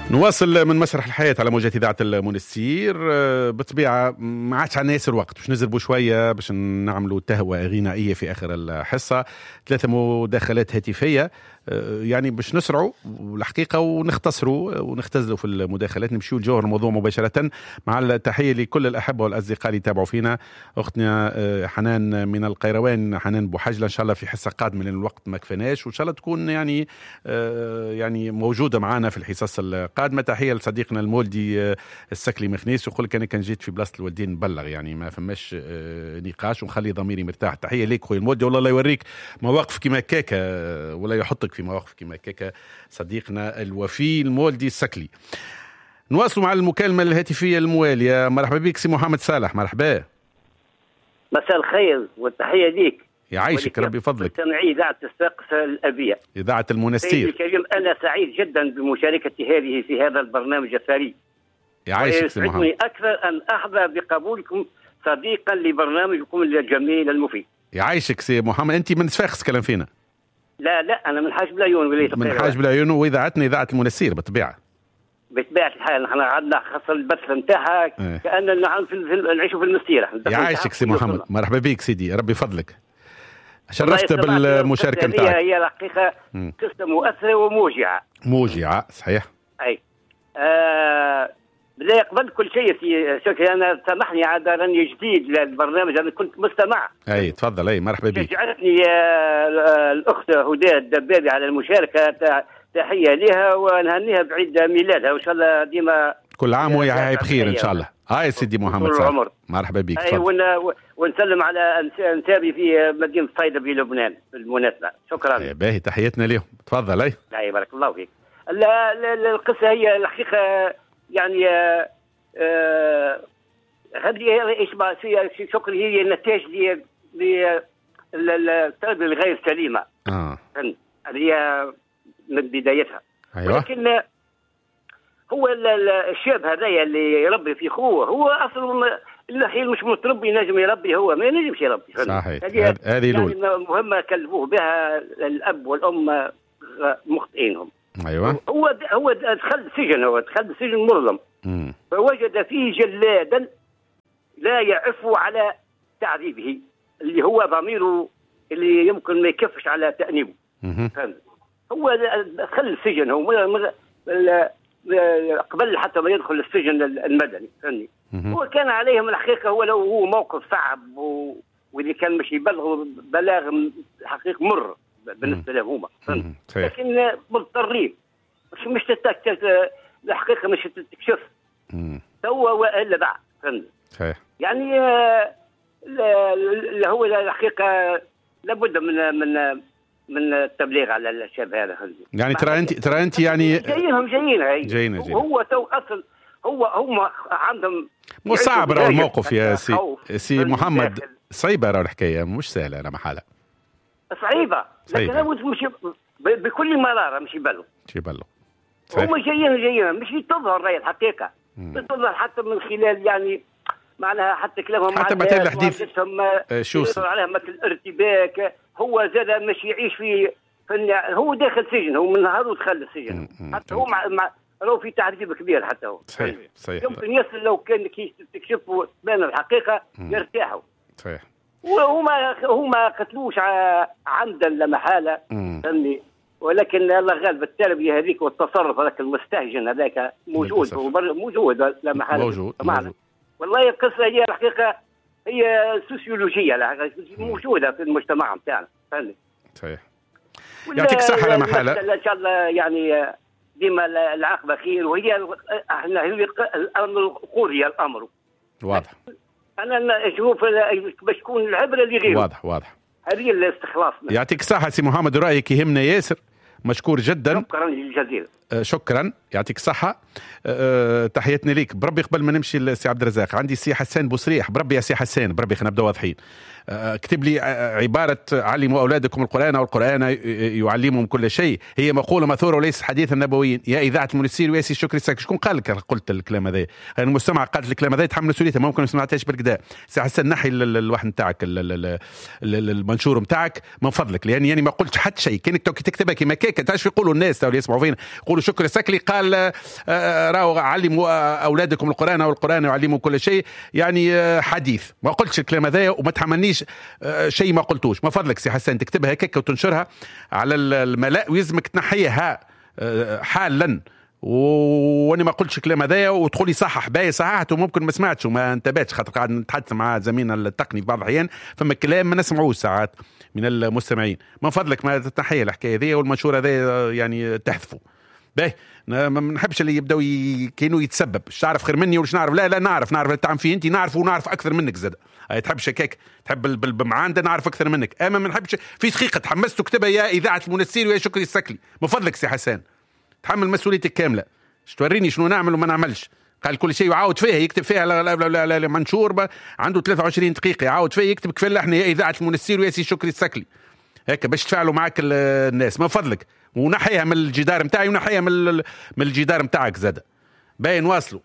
نواصل من مسرح الحياة على موجة إذاعة المنستير. بالطبيعة ما عادش عندنا ياسر وقت باش نزربوا شوية باش نعملوا تهوى غنائية في آخر الحصة. 3 مداخلات هاتفية يعني باش نسرعوا الحقيقة ونختصروا ونختزلوا في المداخلات، نمشيوا لجوهر الموضوع مباشرة مع التحية لكل الأحبة والأصدقاء اللي يتابعوا فينا. أختنا حنان من القيروان، حنان بوحجلة، إن شاء الله في حصة قادمة لأن الوقت ما كفناش، وإن شاء الله تكون يعني موجودة معنا في الحصص القادمة. تحية لصديقنا المولدي السكلي مخنيس، ويقول لك أنا كان جيت في بلاصة الوالدين نبلغ، يعني ما فماش نقاش ونخلي ضميري مرتاح. تحية ليك خويا المولدي، والله لا يوريك مواقف كما كاكا ولا يحطك في مواقف كما كاكا صديقنا الوفي المولدي السكلي. نواصل مع المكالمة الهاتفية الموالية. مرحبا بك سي محمد صالح. مرحبا، مساء الخير والتحية ليك. يعيشك ربي فضلك. سمعي إذاعة الساقسة الأبية، إذاعة المنستير. سيدي الكريم، أنا سعيد جدا بمشاركتي هذه في هذا البرنامج الثري. يعيشك سي محمد. أكثر أن أحظى بقبولكم صديقا لبرنامجكم الجميل المفيد. يعيشك سي محمد. أنت من صفاقس كلام فينا؟ لا أنا من حاج بلايون، ولاية من حاج بلايون، وإذاعتنا إذاعة المنستير بالطبيعة. بطبيعة الحال نحن عندنا خاصة البث نتاعها كأننا نعيشوا في المستيرة. يعيشك سي محمد، مرحبا بك سيدي ربي فضلك. شرفت بالمشاركة نتاعك. هي الحقيقة قصة مؤثرة وموجعة. موجعة صحيح. أي لا يقبل كل شيء في شكل. أنا سامحني عاد راني جديد للبرنامج، أنا كنت مستمع. أي تفضل. أي مرحبا بك. شجعتني الأخت هدى الدبابي على المشاركة، تحية لها ونهنيها بعيد ميلادها، وإن شاء الله ديما كل عام وهي بخير إن شاء الله. هاي سيدي محمد صالح، مرحبا بك. ونسلم على أنسابي في مدينة صيدا بلبنان بالمناسبة. شكرا. باهي تحياتنا لهم. تفضل. أي بارك الله فيك. القصة هي الحقيقة يعني هذه ايش شكري هي النتاج للتربية الغير سليمة. هذه من بدايتها. أيوة. لكن هو الشاب هذايا اللي يربي في خوه هو اصلا الحين مش متربي، نجم يربي، هو ما ينجمش يربي. صحيح. هذه يعني مهمة كلفوه بها الاب والام مخطئينهم. ايوه. هو دخل سجن مظلم. فوجد فيه جلادا لا يعفو على تعذيبه، اللي هو ضميره اللي يمكن ما يكفش على تأنيبه. هو دخل السجن، هو قبل حتى ما يدخل السجن المدني. هو كان عليهم الحقيقة، هو موقف صعب واللي كان مش يبلغوا بلاغ حقيقة مر بالنسبة لهم هما. لكن مضطرين، مش الحقيقة مش تكشف سوى وإلا بعد. يعني هو الحقيقة لابد من التبليغ على الشاب هذا. يعني ترى انت يعني جايين هو تو اصل هم عندهم مو صعب راه الموقف يا سي محمد. صعيبه راه الحكايه، مش سهله لا محاله. صعيبه لكن مش بكل مراره مش يبلغ. هم جايين مش تظهر راي الحقيقه، تظهر حتى من خلال يعني معناها حتى كلامهم حتى مثل الحديث شو عليها مثل ارتباك. هو زاد مش يعيش في هو داخل سجن، هو من نهار ودخل السجن. حتى هو لو في تعذيب كبير حتى هو. صحيح. يمكن يصل لو كان تكشفوا تبان الحقيقه يرتاحوا. صحيح. وهما قتلوش عمدا لا محاله، فهمني. ولكن الله غالب التربيه هذيك والتصرف هذاك المستهجن هذاك موجود لا محاله. موجود. والله القصه هي الحقيقه هي سوسيولوجيه موجوده في المجتمع بتاعنا، فهمني. صحيح. يعطيك الصحه لا محاله. ان شاء الله يعني ديما العاقبه خير. وهي احنا الامر قضي الامر. واضح. انا اشوف باش تكون العبره لغيره. واضح. هذه الاستخلاص. يعطيك الصحه سي محمد، رايك يهمنا ياسر، مشكور جدا. شكرا جزيلا. شكرا، يعطيك الصحة. تحياتنا ليك. بربي قبل ما نمشي لسي عبد الرزاق، عندي سي حسان بوسريح. بربي يا سي حسان، بربي خلينا نبدا واضحين. كتب لي عبارة علموا أولادكم القرآن والقرآن يعلمهم كل شيء، هي مقولة ماثورة وليس حديث النبوي. يا إذاعة المنستير ويا سي شكري ساك، شكون قال لك قلت الكلام هذا؟ المستمع قالت الكلام هذا يتحمل مسؤوليته، ممكن ما سمعتهاش بالكدا. سي حسان نحي الواحد نتاعك المنشور نتاعك من فضلك، لأن يعني ما قلتش حتى شيء. كانك تكتبها كما كيك تعرف يقولوا الناس اللي يسمعوا فينا، يقولوا شكري ساكلي قال قال راهو علموا اولادكم القران والقران يعلموا كل شيء، يعني حديث. ما قلتش الكلام هذايا وما تحملنيش شيء ما قلتوش. ما فضلك سي حسن تكتبها هكاك وتنشرها على الملأ ويلزمك تنحيها حالا، وانا ما قلتش الكلام هذايا وتقولي صحح باهي صححت وممكن ما سمعتش وما انتبهتش، خاطر قاعد نتحدث مع زميلنا التقني في بعض الاحيان فما كلام ما نسمعوش ساعات من المستمعين. من فضلك ما تنحي الحكايه هذه والمنشور هذا يعني تحذفوا. باهي ما نحبش اللي يبداو كانوا يتسبب اش تعرف خير مني وش نعرف. لا نعرف تعرف فيه انت، نعرف ونعرف اكثر منك زاد. تحبش هكاك، تحب بالمعانده نعرف اكثر منك. اما ما نحبش في دقيقه تحمست وكتبها يا اذاعه المنسير ويا شكري السكلي. من فضلك سي حسان تحمل مسؤوليتك كامله، توريني شنو نعمل وما نعملش. قال كل شيء وعاود فيها يكتب فيها منشور عنده 23 دقيقه يعاود فيها يكتب كفل احنا يا اذاعه المنسير ويا سي شكري السكلي هيك باش تفاعلوا معك الناس. من فضلك ونحيها من الجدار نتاعي ونحيها من الجدار نتاعك زاد. باين واصلوا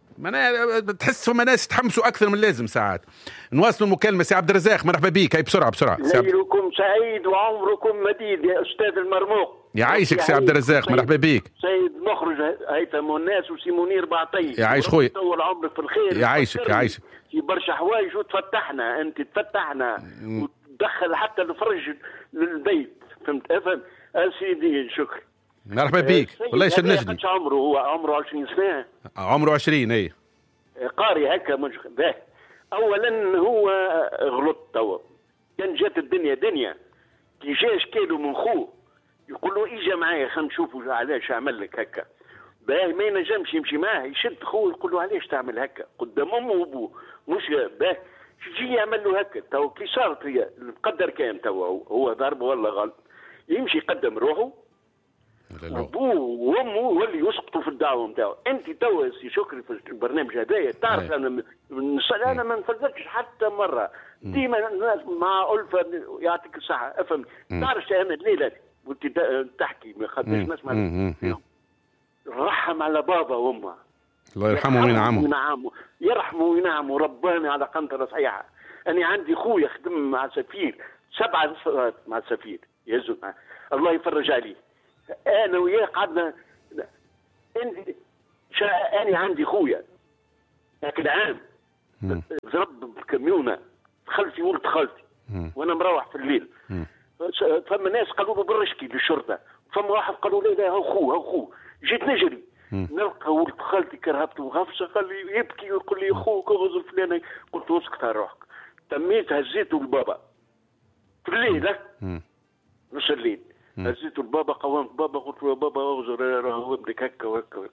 تحس فما ناس تحمسوا اكثر من اللازم ساعات. نواصلوا المكالمه. سي عبد الرزاق مرحبا بك. هاي بسرعه ليلكم سعيد وعمركم مديد يا استاذ المرموق. يعيشك سي عبد الرزاق مرحبا بك. سيد مخرج هيثم والناس وسي منير بعطيه. يعيش خويا طول عمرك في الخير. يعيشك في برشا حوايج وتفتحنا انت تفتحنا وتدخل حتى الفرج للبيت فهمت افهم. سيدي شكري مرحبا بك. والله يشرنجني. عمره هو عمره 20 سنه. عمره 20 اي قاري هكا مش باهي. اولا هو غلط توا كان جات الدنيا دنيا كي جا شكاله من خوه يقول له اجا معايا خلينا نشوفوا علاش عمل لك هكا. باهي ما ينجمش يمشي معاه يشد خوه يقول له علاش تعمل هكا قدام امه وابوه مش باهي يجي يعمل له هكا. تو كي صارت هي المقدر كان تو هو ضربه ولا غلط يمشي يقدم روحه ابوه وامه واللي يسقطوا في الدعوه نتاعو. انت توا سي شكري في البرنامج هذايا تعرف انا ما نفلتش حتى مره ديما الناس مع الفه يعطيك الصحه افهم. تعرف انا الليله وانت تحكي ما خدناش نسمع رحم على بابا وامه الله يرحمه وينعمه. يرحمه وينعمه رباني على قنطره صحيحه. انا عندي خويا خدم مع سفير 7 سنوات مع السفير يهزوا الله يفرج عليه. انا وياه قعدنا انا عندي خويا ذاك العام ضرب بالكميونه خلفي ولد خالتي وانا مروح في الليل. فما ناس قالوا له بالرشكي للشرطه فما واحد قالوا لا هو خوه جيت نجري نلقى ولد خالتي كرهبته وغفصه قال لي يبكي ويقول لي اخوك اغزر فلان. قلت له اسكت روحك. تميت هزيته لبابا في الليل نص الليل هزيته لبابا قومت بابا قلت له يا بابا اغزر راهو ابنك هكا وهكا.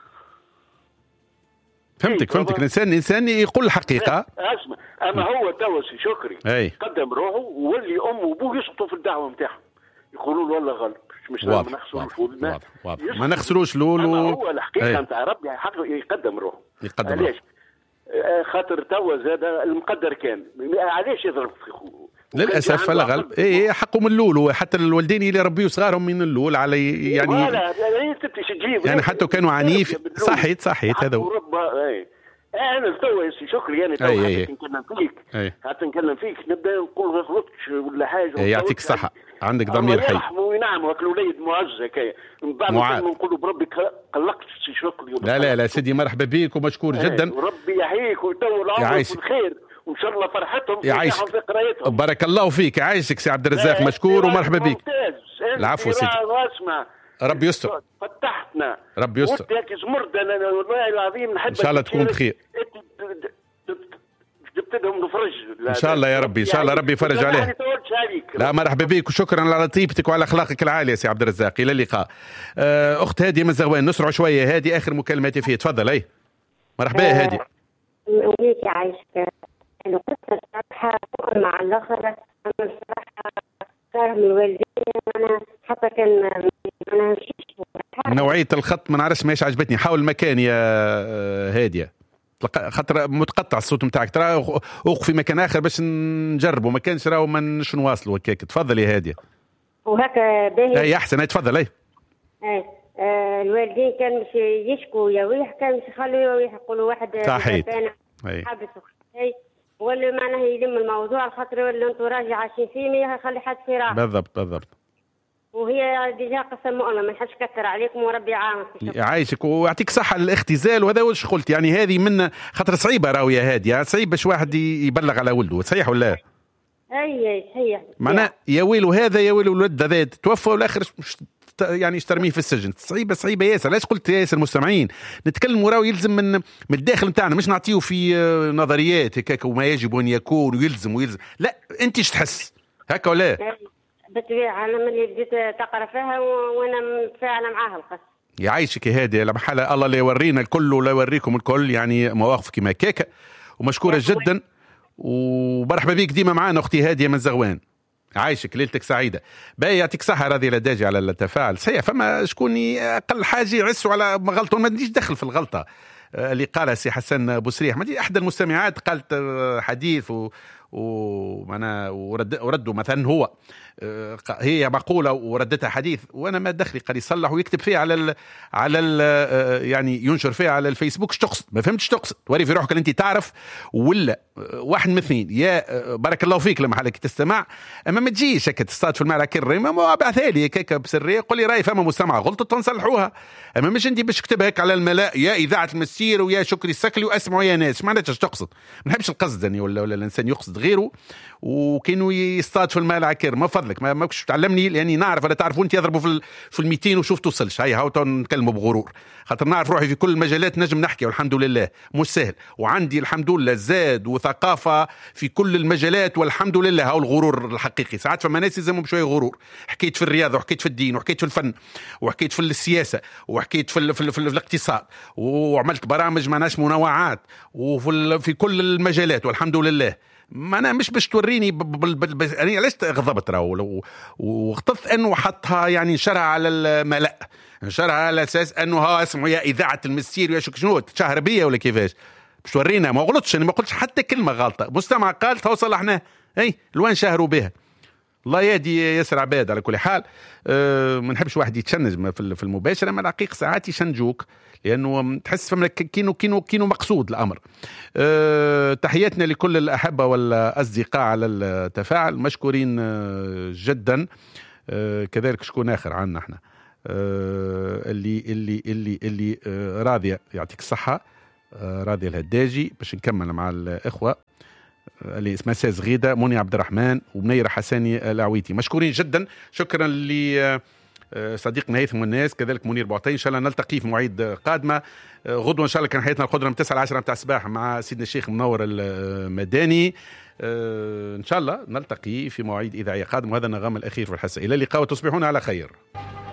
فهمتك الانسان يقول الحقيقه. اسمع اما هو توا سي شكري قدم روحه وولي امه وابوه يسقطوا في الدعوه نتاعهم يقولوا له والله غلط مش ما نخسروش ما نخسروش لول. هو الحقيقه نتاع ربي حق يقدم روحه. علاش؟ خاطر توا زاد المقدر كان علاش يضرب في خوه للاسف لا غلب حقه من الاول. حتى الوالدين اللي يربيوا صغارهم من الاول على يعني حتى كانوا عنيف. صحيت هذا هو. انا تو يا سي شكري انا تو حتى نكلم فيك نبدا نقول ما غلطتش ولا حاجه. يعطيك الصحه عندك ضمير حي. يرحموا وينعموا الوليد معز هكايا من بعد ما نقولوا بربي قلقت سي شكري. لا سيدي مرحبا بك ومشكور جدا. وربي يحييك ويطول عمرك بالخير وان شاء الله فرحتهم في قرايتهم. بارك الله فيك. يعيشك سي عبد الرزاق مشكور ومرحبا بك. العفو سيدي. ربي يستر. فتحتنا ربي يستر. وانت زمرد انا والله العظيم نحبك ان شاء الله تكون بخير. جبت لهم الفرج ان شاء الله يا ربي. ان شاء الله ربي يفرج عليه. لا مرحبا بك وشكرا على لطيفتك وعلى اخلاقك العاليه سي عبد الرزاق. الى اللقاء. اخت هاديه من الزغوان نسرع شويه. هادي اخر مكالمتي فيه تفضل. محربا يا هادي. وليك عايشك القصه صراحه مع الاخر. انا الصراحه صار من والدي انا حتى كان انا نوعيه الخط ما نعرفش ماهيش عجبتني. حاول المكان يا هاديه خاطر متقطع الصوت نتاعك. ترى اوقف في مكان اخر باش نجربوا ما كانش راهو ما نواصلوا هكاك. تفضل يا هاديه. وهكا باهي. اي احسن. تفضل. الوالدين كانوا مش يشكوا يا ويح كانوا مش يخلوا يقولوا واحد صحيح حابس ولا معناه يلم الموضوع الخاطر ولا انتم راجع عايشين فيه ما يخلي حد في راحه. بالضبط وهي ديجا قسم مؤمن ما نحبش كثر عليكم وربي يعاونك. يعيشك ويعطيك صحة الاختزال. وهذا واش قلت يعني هذه من خاطر صعيبة راوية هذه صعيب باش واحد يبلغ على ولده صحيح ولا؟ اي صحيح معناه يا ويلو هذا يا ويلو الولد هذا توفى والاخر يعني ترميه في السجن. صعيبه ياسر. علاش قلت ياسر المستمعين نتكلم وراه يلزم من الداخل نتاعنا مش نعطيه في نظريات هكاك وما يجب ان يكون ويلزم لا انت ايش تحس هكا ولا؟ بالطبيعه انا ملي بديت تقرا فيها وانا متفاعله معاها القصه. يعيشك هذه لمحالة الله لا يورينا الكل ولا يوريكم الكل يعني مواقف كما كيكا. ومشكوره جدا ومرحبا بيك ديما معانا اختي هاديه من زغوان. عايشك ليلتك سعيده. باهي يعطيك صحه راضي لداجي على التفاعل. سيء فما شكون اقل حاجه يعسوا على غلطه ما تجيش دخل في الغلطه اللي قالها سي حسن بوسريح. ما دي احدى المستمعات قالت حديث وردوا مثلا هو هي مقولة وردتها حديث وانا ما دخلي قال يصلح ويكتب فيها على يعني ينشر فيها على الفيسبوك. ايش تقصد؟ ما فهمتش تقصد. وري في روحك اللي انت تعرف ولا واحد من اثنين. يا بارك الله فيك لما حالك تستمع اما ما تجيش هكا تصطاد في المعركه الريمه ما بعثها لي هكا بسريه قول لي راي فما مستمع غلطت ونصلحوها. اما مش انت باش تكتبها هيك على الملاء يا اذاعه المسير ويا شكري السكلي واسمعوا يا ناس. ما عرفتش ايش تقصد. ما نحبش القصد يعني ولا الانسان يقصد غيره وكانوا يصطاد في المال عكر. ما فضلك ما كنتش تعلمني لاني نعرف ولا تعرفوا انت يضربوا في 200 وشوف توصلش. هاي هاو نتكلموا بغرور خاطر نعرف روحي في كل المجالات نجم نحكي والحمد لله مش سهل وعندي الحمد لله زاد وثقافه في كل المجالات والحمد لله. هاو الغرور الحقيقي. ساعات فما ناس يلزمهم بشويه غرور. حكيت في الرياضه وحكيت في الدين وحكيت في الفن وحكيت في السياسه وحكيت في الاقتصاد وعملت برامج معناش منوعات وفي كل المجالات والحمد لله. ما انا مش باش توريني يعني علاش غضبت راهو واختطت انه حطها يعني نشرها على الملأ نشرها على اساس انه ها اسمعوا يا اذاعه المسير يا شنو تشهر بيا ولا كيفاش باش تورينا. ما غلطش انا ما قلتش حتى كلمه غلطه. مستمع قال تو صلحناه اي لوين شهروا بها. الله يهدي ياسر عباد. على كل حال ما نحبش واحد يتشنج في المباشره. ما الحقيقه ساعات يشنجوك لانه تحس فما كينو مقصود الامر. تحياتنا لكل الاحبه والاصدقاء على التفاعل مشكورين جدا. كذلك شكون اخر عنا احنا اللي راضيه يعطيك الصحه راضيه الهداجي باش نكمل مع الاخوه اللي اسمها ساز غيده مني عبد الرحمن ومنيره حساني العويتي. مشكورين جدا. شكرا ل صديقنا هيثم والناس كذلك منير بوعطي. ان شاء الله نلتقي في مواعيد قادمه. غدوه ان شاء الله كان حياتنا القدره من 9 ل 10 متاع الصباح مع سيدنا الشيخ منور المداني. ان شاء الله نلتقي في مواعيد اذاعيه قادمه. وهذا النغام الاخير في الحصه. الى اللقاء وتصبحون على خير.